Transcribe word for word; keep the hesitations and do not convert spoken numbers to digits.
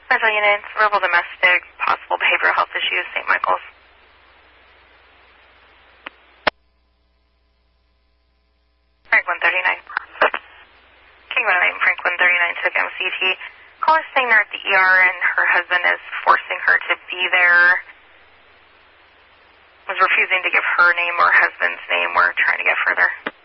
Central units, verbal domestic, possible behavioral health issues, Saint Michael's. Frank one thirty-nine. King one oh eight, Frank one thirty-nine took M C T. Caller saying they're at the E R and her husband is forcing her to be there. Was refusing to give her name or husband's name. We're trying to get further.